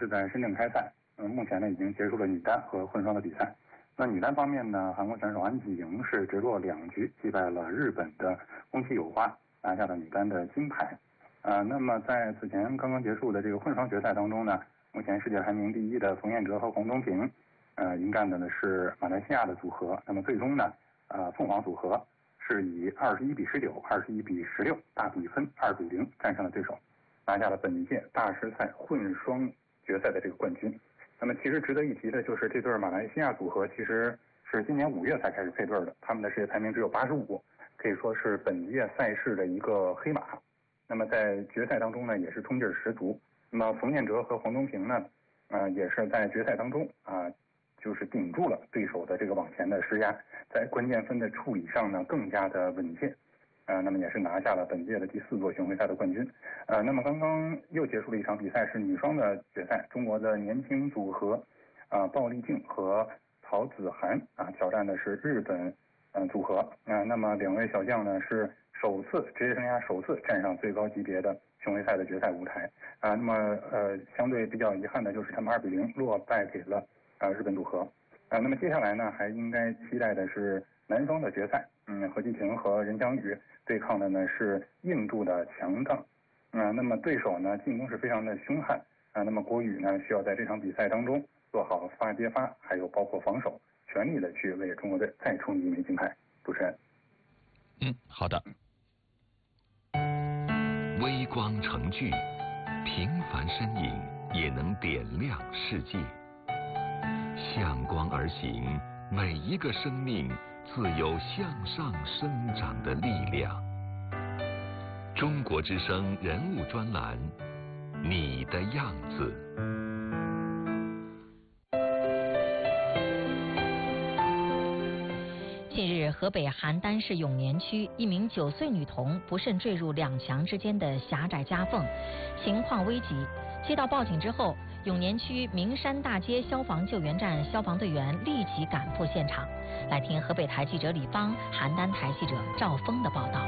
在深圳开赛，目前呢已经结束了女单和混双的比赛。那女单方面呢，韩国选手安吉莹是直落2局击败了日本的宫崎友花，拿下了女单的金牌。那么在此前刚刚结束的这个混双决赛当中呢，目前世界排名第1的冯彦哲和黄东萍，迎战的呢是马来西亚的组合。那么最终呢，凤凰组合是以21-19、21-16大比分2-0战胜了对手，拿下了本届大师赛混双决赛的这个冠军。那么其实值得一提的就是这对马来西亚组合其实是今年5月才开始配对的，他们的世界排名只有85，可以说是本届赛事的一个黑马。那么在决赛当中呢，也是冲劲十足。那么冯彦哲和黄东萍呢，也是在决赛当中就是顶住了对手的这个往前的施压，在关键分的处理上呢更加的稳健，那么也是拿下了本届的第4座巡回赛的冠军。那么刚刚又结束了一场比赛，是女双的决赛，中国的年轻组合鲍丽静和曹子涵挑战的是日本组合。那么2位小将呢是职业生涯首次站上最高级别的巡回赛的决赛舞台。那么相对比较遗憾的就是他们2-0落败给了日本组合。那么接下来呢，还应该期待的是男双的决赛。何继婷和任翔宇对抗的呢是印度的强杠。那么对手呢进攻是非常的凶悍。那么国羽呢需要在这场比赛当中做好发接发，还有包括防守，全力的去为中国队再冲1枚金牌。主持人。 好的。 微光成炬，平凡身影也能点亮世界。向光而行，每一个生命自有向上生长的力量。中国之声人物专栏，你的样子。 近日，河北邯郸市永年区一名9岁女童不慎坠入2墙之间的狭窄夹缝，情况危急。接到报警之后，永年区名山大街消防救援站消防队员立即赶赴现场。来听河北台记者李芳、邯郸台记者赵峰的报道。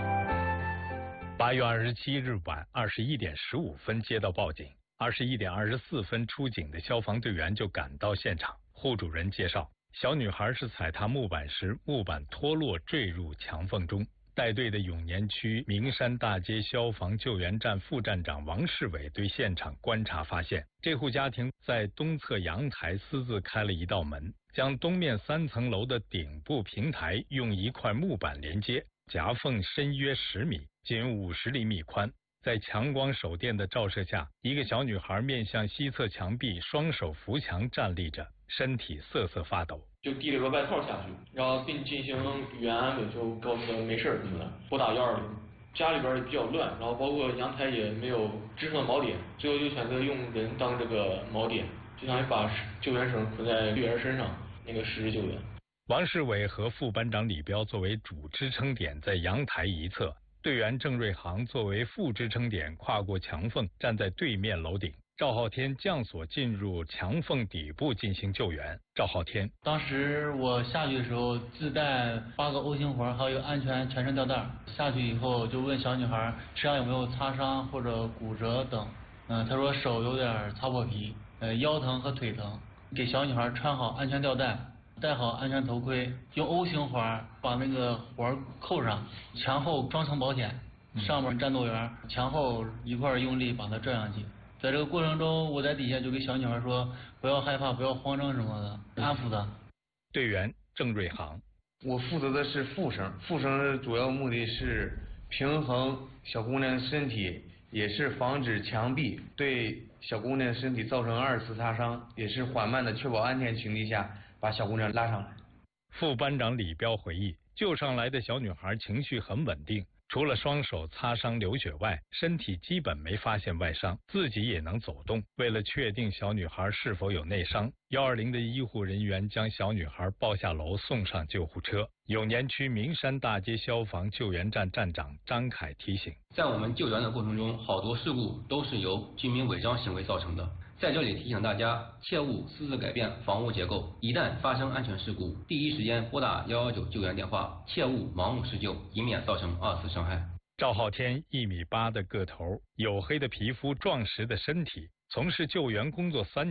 8月27日晚21点15分接到报警，21点24分出警的消防队员就赶到现场。户主人介绍，小女孩是踩踏木板时木板脱落坠入墙缝中。带队的永年区名山大街消防救援站副站长王世伟对现场观察发现，这户家庭在东侧阳台私自开了一道门，将东面3层楼的顶部平台用一块木板连接，夹缝深约10米，仅50厘米宽。在强光手电的照射下，一个小女孩面向西侧墙壁，双手扶墙站立着，身体瑟瑟发抖。 就递了个外套下去，然后并进行语言安慰，就告诉他没事什么的，拨打120。家里边也比较乱，然后包括阳台也没有支撑的锚点，最后就选择用人当这个锚点，就相当于把救援绳捆在女儿身上，那个实施救援。 王世伟和副班长李彪作为主支撑点在阳台一侧，队员郑瑞航作为副支撑点跨过墙缝站在对面楼顶。赵浩天降索进入墙缝底部进行救援。赵浩天， 当时我下去的时候自带8个 O 型环，还有一个安全全身吊带。下去以后就问小女孩身上有没有擦伤或者骨折等。她说手有点擦破皮，腰疼和腿疼。给小女孩穿好安全吊带，戴好安全头盔，用 O 型环把那个环扣上，前后双层保险，上面战斗员前后一块用力把它拽上去。在这个过程中，我在底下就给小女孩说不要害怕，不要慌张什么的，安抚她。 队员郑瑞航， 我负责的是副绳，副绳主要目的是平衡小姑娘身体，也是防止墙壁对小姑娘身体造成2次擦伤，也是缓慢的确保安全情况下把小姑娘拉上来。 副班长李彪回忆，救上来的小女孩情绪很稳定，除了双手擦伤流血外，身体基本没发现外伤，自己也能走动。为了确定小女孩是否有内伤，120的医护人员将小女孩抱下楼送上救护车。永年区名山大街消防救援站站长张凯提醒， 在我们救援的过程中，好多事故都是由居民违章行为造成的。在这里提醒大家，切勿私自改变房屋结构，一旦发生安全事故，第一时间拨打119救援电话，切勿盲目施救，以免造成2次伤害。 赵浩天1.8米的个头，黝黑的皮肤，壮实的身体，从事救援工作3年。